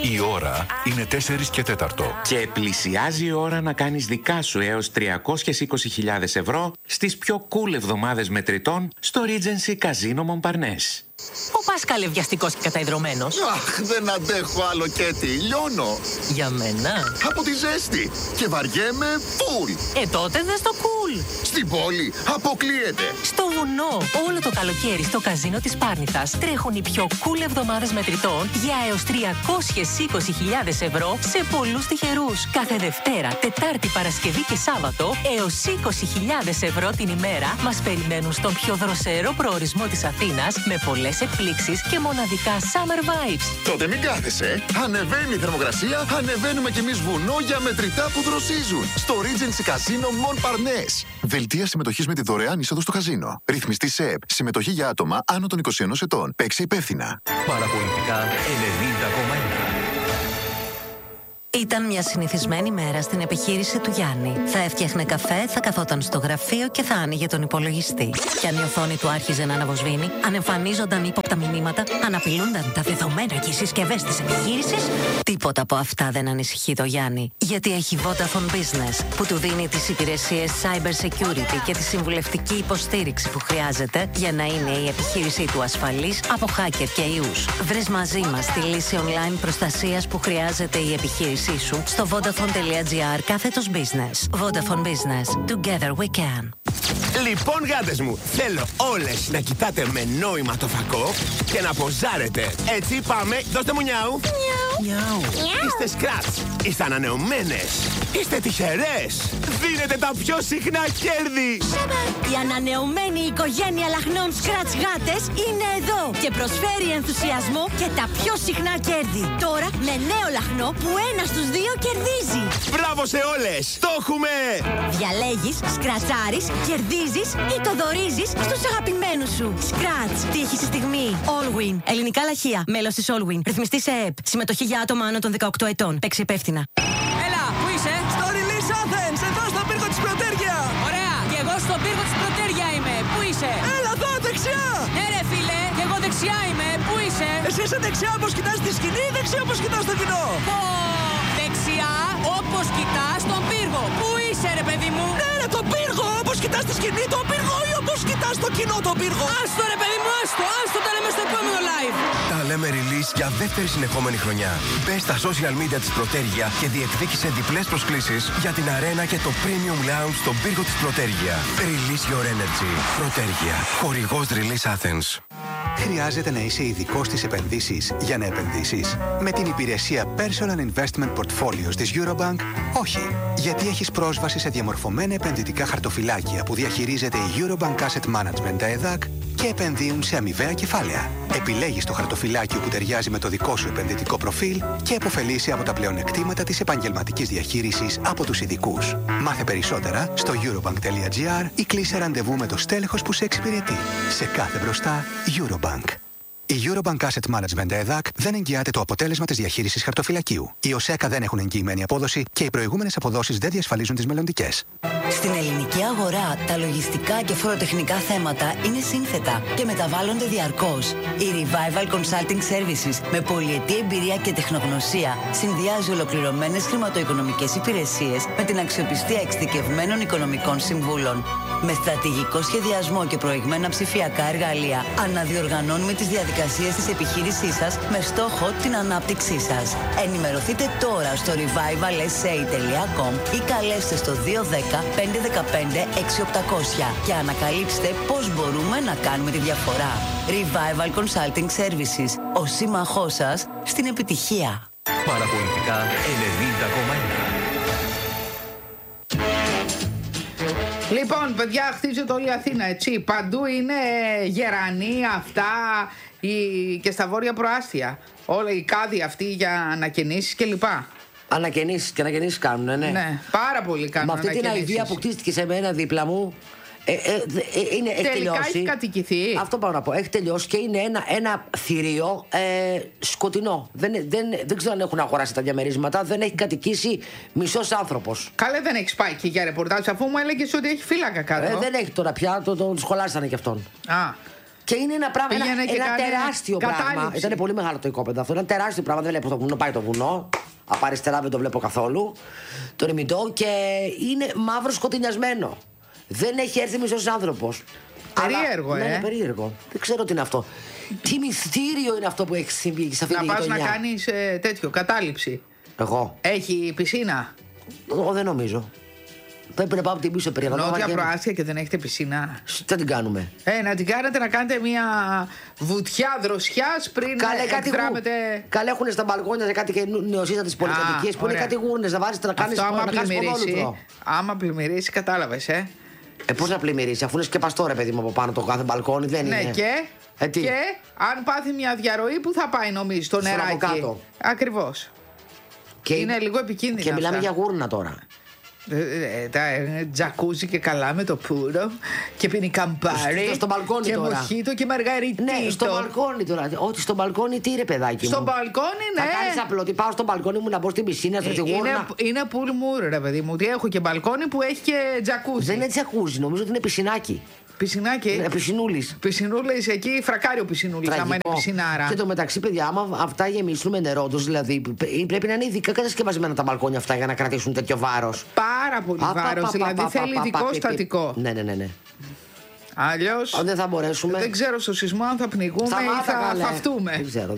Η ώρα είναι 4 και 4. Και πλησιάζει η ώρα να κάνεις δικά σου έως 320.000 ευρώ στις πιο cool εβδομάδες μετρητών στο Regency Casino Montparnasse. Ο Πάσκαλε βιαστικός και καταϊδρωμένος. Αχ, δεν αντέχω άλλο, Κέτι. Λιώνω. Για μένα. Από τη ζέστη. Και βαριέμαι φουλ. Τότε δες το cool. Στην πόλη αποκλείεται. Στο βουνό. Όλο το καλοκαίρι στο καζίνο της Πάρνηθας τρέχουν οι πιο cool εβδομάδες μετρητών για έως 320.000 ευρώ σε πολλούς τυχερούς. Κάθε Δευτέρα, Τετάρτη, Παρασκευή και Σάββατο έως 20.000 ευρώ την ημέρα μας περιμένουν στον πιο δροσερό προορισμό της Αθήνας με πολλές εκπλήξεις και μοναδικά summer vibes. Τότε μην κάθεσαι. Ανεβαίνει η θερμοκρασία, ανεβαίνουμε κι εμείς βουνό για μετρητά που δροσίζουν. Στο Regency Casino Montparnasse. Δελτία συμμετοχής με τη δωρεάν είσοδο στο καζίνο. Ρυθμιστή ΣΕΠ. Συμμετοχή για άτομα άνω των 21 ετών. Παίξε υπεύθυνα. Παραπολιτικά 90,1. Ήταν μια συνηθισμένη μέρα στην επιχείρηση του Γιάννη. Θα έφτιαχνε καφέ, θα καθόταν στο γραφείο και θα άνοιγε τον υπολογιστή. Και αν η οθόνη του άρχιζε να αναβοσβήνει, αν εμφανίζονταν ύποπτα μηνύματα, αν απειλούνταν τα δεδομένα και οι συσκευές της επιχείρησης, τίποτα από αυτά δεν ανησυχεί το Γιάννη. Γιατί έχει Vodafone Business, που του δίνει τις υπηρεσίες cyber security και τη συμβουλευτική υποστήριξη που χρειάζεται για να είναι η επιχείρησή του ασφαλής από hacker και ιούς. Βρες μαζί μας τη λύση online προστασίας που χρειάζεται η επιχείρηση σου στο vodafone.gr/business. Vodafone Business. Together we can. Λοιπόν, γάτες μου, θέλω όλες να κοιτάτε με νόημα το φακό και να ποζάρετε. Έτσι, πάμε. Δώστε μου νιάου. Νιάου. Είστε σκράτς. Είστε ανανεωμένες. Είστε τυχερές. Δίνετε τα πιο συχνά κέρδη. Η ανανεωμένη οικογένεια λαχνών σκράτς γάτες είναι εδώ και προσφέρει ενθουσιασμό και τα πιο συχνά κέρδη. Τώρα με νέο λαχνό που ένας στους δύο κερδίζει. Μπράβο σε όλες. Το έχουμε. Διαλέγεις, σκρατσάρεις, κερδίζεις ή το δωρίζεις στους αγαπημένους σου. Σκράτς. Τύχη στη στιγμή. Allwin. Ελληνικά λαχεία. Μέλος της Allwin. Ρυθμιστή σε ΕΕΠ. Συμμετοχή για άτομα άνω των 18 ετών. Παίξε υπεύθυνα. Έλα, πού είσαι? Στο Release Athens, εδώ στο πύργο της Πρωτέργεια. Ωραία, και εγώ στο πύργο της Πρωτέργεια είμαι. Πού είσαι? Έλα εδώ, δεξιά. Ναι ρε φίλε, και εγώ δεξιά είμαι. Πού είσαι? Εσύ είσαι δεξιά όπως κοιτάς τη σκηνή ή δεξιά όπως κοιτάς το κοινό? Δεξιά όπως κοιτάς τον πύργο. Πού είσαι ρε παιδί μου? Ναι ρε, τον πύργο, όπως κοιτάς τη σκηνή τον πύργο ή όπως κοιτάς το κοινό τον πύργο? Άστο ρε παιδί μου, άστο τα λέμε στο επόμενο live. Τα λέμε release για δεύτερη συνεχόμενη χρονιά. Μπες στα social media της Πρωτέργεια και διεκδίκησε διπλές προσκλήσεις για την αρένα και το premium lounge στον πύργο της Πρωτέργεια. Release your energy. Πρωτέργεια. Χορηγός Release Athens. Χρειάζεται να είσαι ειδικός στις επενδύσεις για να επενδύσεις? Με την υπηρεσία Personal Investment Portfolios της Eurobank, όχι. Γιατί έχεις πρόσβαση σε διαμορφωμένα επενδυτικά χαρτοφυλάκια που διαχειρίζεται η Eurobank Asset Management, τα ΕΔΑΚ, και επενδύουν σε αμοιβαία κεφάλαια. Επιλέγεις το χαρτοφυλάκιο που ταιριάζει με το δικό σου επενδυτικό προφίλ και επωφελείσαι από τα πλεονεκτήματα της επαγγελματικής διαχείρισης από τους ειδικούς. Μάθε περισσότερα στο eurobank.gr ή κλείσε ραντεβού με το στέλεχος που σε εξυπηρετεί. Σε κάθε μπροστά, Eurobank. Η Eurobank Asset Management ΕΔΑΚ δεν εγγυάται το αποτέλεσμα της διαχείρισης χαρτοφυλακίου. Οι ΟΣΕΚΑ δεν έχουν εγγυημένη απόδοση και οι προηγούμενες αποδόσεις δεν διασφαλίζουν τις μελλοντικές. Στην ελληνική αγορά, τα λογιστικά και φοροτεχνικά θέματα είναι σύνθετα και μεταβάλλονται διαρκώς. Η Revival Consulting Services, με πολυετή εμπειρία και τεχνογνωσία, συνδυάζει ολοκληρωμένες χρηματοοικονομικές υπηρεσίες με την αξιοπιστία εξειδικευμένων οικονομικών συμβούλων. Με στρατηγικό σχεδιασμό και προηγμένα ψηφιακά εργαλεία, αναδιοργανώνουμε τις διαδικασίες της επιχείρησής σας με στόχο την ανάπτυξή σας. Ενημερωθείτε τώρα στο revivalsa.com ή καλέστε στο 210-515-6800 και ανακαλύψτε πώς μπορούμε να κάνουμε τη διαφορά. Revival Consulting Services, ο σύμμαχός σας στην επιτυχία. Παραπολιτικά 90,1. Λοιπόν, παιδιά, χτίζεται όλη η Αθήνα, έτσι. Παντού είναι γερανοί αυτά και στα βόρεια προάστια. Όλα οι κάδοι αυτοί για ανακαινήσεις κλπ. Ανακαινήσεις και ανακαινήσεις κάνουν, ναι. Ναι, πάρα πολύ κάνουν. Με αυτή την αηδία που κτίστηκε σε μένα δίπλα μου, έχει τελειώσει. Έχει κατοικηθεί. Αυτό πάω να πω. Έχει τελειώσει και είναι ένα θηρίο σκοτεινό. Δεν ξέρω αν έχουν αγοράσει τα διαμερίσματα. Δεν έχει κατοικήσει μισός άνθρωπος. Καλέ, δεν έχει πάει εκεί για ρεπορτάζ, αφού μου έλεγες ότι έχει φύλακα κάτω. Δεν έχει τώρα πια, το σχολάσανε κι αυτόν. Α. Και είναι ένα πράγμα, ένα τεράστιο κατάληψη. πράγμα. Ήταν πολύ μεγάλο το οικόπεδο αυτό. Ένα τεράστιο πράγμα. Δεν βλέπω το βουνό, πάει το βουνό. Από αριστερά δεν το βλέπω καθόλου. Το ρημιτό και είναι μαύρο σκοτεινιασμένο. Δεν έχει έρθει μισός άνθρωπος. Περίεργο, Ναι, περίεργο. Δεν ξέρω τι είναι αυτό. Τι μυστήριο είναι αυτό που έχει συμβεί σε αυτή τη γειτονιά. Να πας να κάνεις τέτοιο, κατάληψη. Εγώ. Έχει πισίνα. Εγώ δεν νομίζω. Πρέπει να πάω από την πίσω περίεργα. Νότια προάστια και δεν έχετε πισίνα. Τι την κάνουμε. Να την κάνετε να κάνετε μια βουτιά δροσιάς πριν εκδράμετε. Καλά, έχουν στα μπαλκόνια κάτι νεοσύστατες πολυκατοικίες που είναι κάτι γούρνες να βάζεις να κάνεις ποδόλουτρο. Άμα πλημμυρίσει, κατάλαβες, Πώς να πλημμυρίσει, αφού είναι σκεπαστό ρε παιδί μου από πάνω το κάθε μπαλκόνι, δεν είναι. Ναι, και αν πάθει μια διαρροή, που θα πάει νομίζεις, το νεράκι. Κάτω. Ακριβώς. Και είναι λίγο επικίνδυνα. Και μιλάμε για γούρνα τώρα. Τζακούζι και καλά με το πουρο και πίνει καμπάρι στο μπαλκόνι και τώρα. μοχίτο και μαργαριτίτο. Ναι, στο μπαλκόνι τώρα. Ότι στο μπαλκόνι τι ρε παιδάκι μου. Στο μπαλκόνι, ναι. Θα κάνεις απλό ότι πάω στο μπαλκόνι μου να μπω στην πισίνα, στη γούρνα. Είναι pool moor ρε παιδί μου. Ότι έχω και μπαλκόνι που έχει και τζακούζι. Δεν είναι τζακούζι, νομίζω ότι είναι πισινάκι. Πισινάκι. Πισινούλης. Πισινούλης εκεί, φρακάριο πισινούλης. Άμα είναι πισινάρα. Και το μεταξύ, παιδιά, άμα αυτά γεμίσουν με νερό τους, δηλαδή πρέπει να είναι ειδικά κατασκευασμένα τα μπαλκόνια αυτά για να κρατήσουν τέτοιο βάρος. Πάρα πολύ βάρος. Δηλαδή θέλει ειδικό στατικό. Ναι. Αλλιώς δεν θα μπορέσουμε. Δεν ξέρω στο σεισμό αν θα πνιγούμε ή θα φαυτούμε.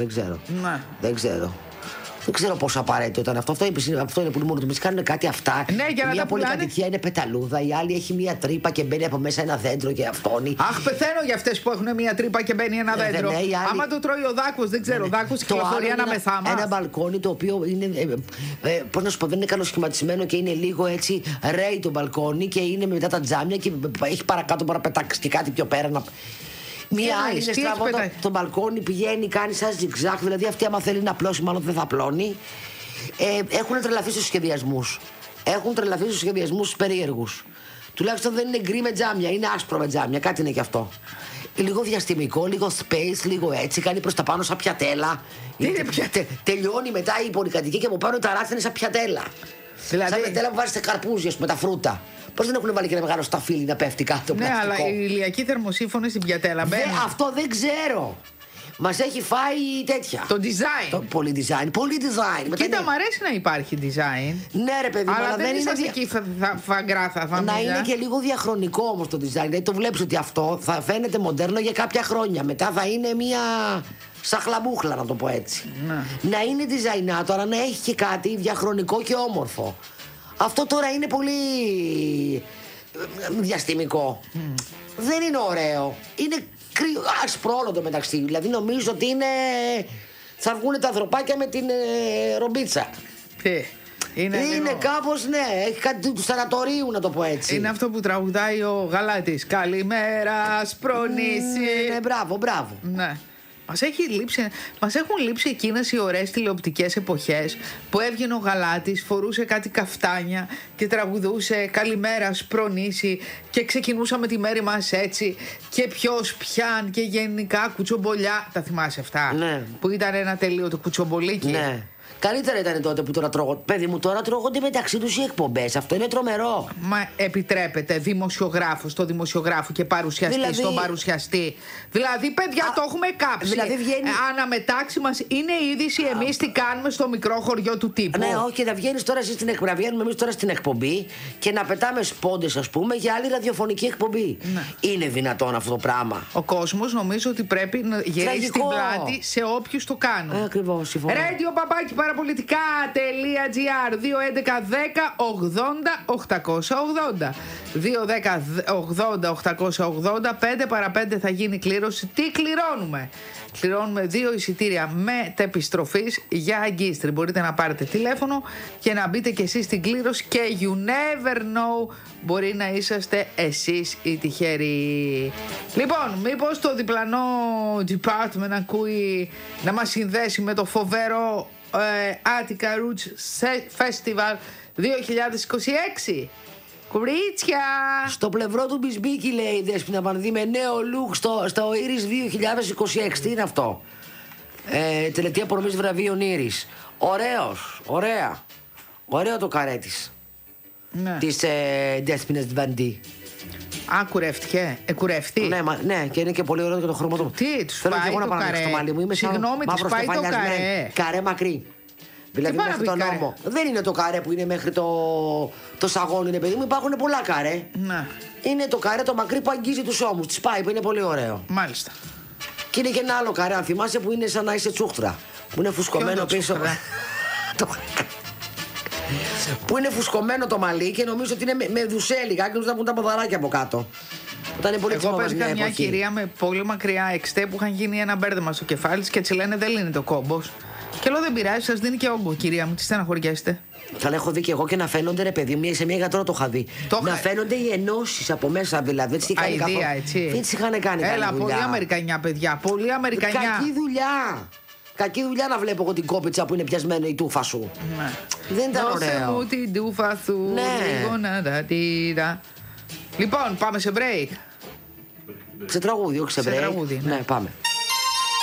Δεν ξέρω. Δεν ξέρω πόσο απαραίτητο ήταν αυτό. Αυτό είναι που μόνο του. Κάνουν κάτι αυτά. Ναι, για μια να πολυκατοικία είναι πεταλούδα, η άλλη έχει μια τρύπα και μπαίνει από μέσα ένα δέντρο και αυτόνει. Αχ, πεθαίνω για αυτές που έχουν μια τρύπα και μπαίνει ένα δέντρο. Ναι, άλλη... Άμα το τρώει ο δάκος, δεν ξέρω. Ο δάκος κυκλοφορεί ανάμεσά μας. Ένα μπαλκόνι το οποίο είναι. Πώς να σου πω, δεν είναι καλοσχηματισμένο και είναι λίγο έτσι. Ρέει το μπαλκόνι και είναι μετά τα τζάμια και έχει παρακάτω μπορεί να πετάξει και κάτι πιο πέρα. Μία άλλη είναι στραβό το μπαλκόνι, πηγαίνει, κάνει σαν ζιγζάκ. Δηλαδή αυτή, άμα θέλει να απλώσει, μάλλον δεν θα απλώνει. Έχουν τρελαθεί στους σχεδιασμούς. Έχουν τρελαθεί στους σχεδιασμούς περίεργους. Τουλάχιστον δεν είναι γκρι με τζάμια, είναι άσπρο με τζάμια. Κάτι είναι κι αυτό. Λίγο διαστημικό, λίγο space, λίγο έτσι. Κάνει προς τα πάνω σαν πιατέλα. Τελειώνει μετά η πολυκατοικία και από πάνω τα ράθια είναι σαν πιατέλα. Δηλαδή... Σαν πιατέλα που βάζει καρπούζια με τα φρούτα. Πώς δεν έχουν βάλει και ένα μεγάλο σταφύλι να πέφτει κάτω. Ναι, αλλά η ηλιακή θερμοσύφωνη στην πιατέλα μπαίνει. Αυτό δεν ξέρω. Μας έχει φάει τέτοια. Το design. Πολύ design. Πολύ design. Κοίτα, μου αρέσει να υπάρχει design. Ναι, ρε παιδί μου, αλλά δεν είναι εκεί φαγκράθα. Να είναι και λίγο διαχρονικό όμως το design. Δηλαδή το βλέπεις ότι αυτό θα φαίνεται μοντέρνο για κάποια χρόνια. Μετά θα είναι μια σαχλαμπούχλα, να το πω έτσι. Να είναι design, τώρα να έχει και κάτι διαχρονικό και όμορφο. Αυτό τώρα είναι πολύ διαστημικό. Δεν είναι ωραίο. Είναι άσπρο όλο το μεταξύ. Δηλαδή νομίζω ότι είναι... θα βγουν τα ανθρωπάκια με την ρομπίτσα. Είναι κάπως, ναι, έχει κάτι του σανατορίου, να το πω έτσι. Είναι αυτό που τραγουδάει ο Γαλάτης. Καλημέρα, σπρονήσι. Ναι, μπράβο. Ναι. Μας έχουν λείψει εκείνες οι ωραίες τηλεοπτικές εποχές που έβγαινε ο Γαλάτης, φορούσε κάτι καφτάνια και τραγουδούσε «Καλημέρα σπρονήσι» και ξεκινούσαμε τη μέρη μας έτσι και ποιος πιάν και γενικά κουτσομπολιά. Τα θυμάσαι αυτά? Ναι. Που ήταν ένα τελείω το κουτσομπολίκι. Ναι. Καλύτερα ήταν τότε που τώρα τρώγονται. Παιδί μου, τώρα τρώγονται μεταξύ τους οι εκπομπές. Αυτό είναι τρομερό. Μα επιτρέπεται δημοσιογράφο στο δημοσιογράφο και παρουσιαστή στον παρουσιαστή. Δηλαδή, παιδιά, το έχουμε κάψει. Δηλαδή βγαίνει... Αναμετάξει μας είναι είδηση εμείς τι κάνουμε στο μικρό χωριό του τύπου. Ναι, όχι, να βγαίνεις τώρα εσύ στην εκπομπή. Να βγαίνουμε εμείς τώρα στην εκπομπή και να πετάμε σπόντες, ας πούμε, για άλλη ραδιοφωνική εκπομπή. Ναι. Είναι δυνατόν αυτό το πράγμα? Ο κόσμος νομίζω ότι πρέπει να γυρίσει την πλάτη σε όποιους το κάνουν. Ακριβώς, συμφωνώ. Radio Παπάκι Παραπολιτικά.gr 211-10-80-880 210-80-880 5 παρα 5 θα γίνει κλήρωση. Τι κληρώνουμε? Κληρώνουμε 2 εισιτήρια μετεπιστροφής για αγκίστρι. Μπορείτε να πάρετε τηλέφωνο και να μπείτε κι εσείς στην κλήρωση και you never know, μπορεί να είσαστε εσείς οι τυχεροί. Λοιπόν, μήπως το διπλανό department ακούει να μας συνδέσει με το φοβερό Attica Roots Festival 2026? Κορίτσια! Στο πλευρό του Μπισμπίκη, λέει η Δέσποινα Βανδύ, με νέο look στο Iris 2026. Τι είναι αυτό? Τελετή απονομής βραβείων Iris. Ωραία. Ωραίο το καρέ της. Ναι. Της Δέσποινας Βανδύ. Α, κουρεύτηκε. Κουρεύτηκε. Ναι, και είναι και πολύ ωραίο και το χρώμα του. Τι, του πάει το καρέ. Συγγνώμη, τη πάει το καρέ. Καρέ μακρύ. Δηλαδή μέχρι τον νόμο. Δεν είναι το καρέ που είναι μέχρι το σαγόνι, είναι παιδί μου. Υπάρχουν πολλά καρέ. Ναι. Είναι το καρέ το μακρύ που αγγίζει τους ώμους. Τη πάει που είναι πολύ ωραίο. Μάλιστα. Και είναι και ένα άλλο καρέ, αν θυμάσαι, που είναι σαν να είσαι τσούχτρα. Που είναι φουσκωμένο πίσω. Που είναι φουσκωμένο το μαλλί και νομίζω ότι είναι με δουσέλιγα και νομίζω να πούν τα ποδαράκια από κάτω. Εγώ πέρασα μια κυρία με πολύ μακριά εξτέ που είχαν γίνει ένα μπέρδεμα στο κεφάλι της και έτσι λένε δεν λύνεται ο κόμπος. Και λέω δεν πειράζει, σας δίνει και όγκο, κυρία μου, τι στεναχωριέστε. Καλά, έχω δει και εγώ και να φαίνονται ρε παιδί, σε μια γιατρό το είχα δει. Να φαίνονται οι ενώσεις από μέσα δηλαδή. Έτσι είχαν κάνει. Έλα, πολύ Αμερικανιά, παιδιά. Πολύ Αμερικανιά. Κακή δουλειά. Κακή δουλειά να βλέπω εγώ την κόπιτσα που είναι πιασμένη η τούφα σου. Ναι. Δεν ήταν ωραίο. Δώσε μου την τούφα σου. Λίγο να τα τίδα. Λοιπόν, πάμε σε break. Σε τραγούδι, όχι σε break. Τραγούδι, ναι, πάμε.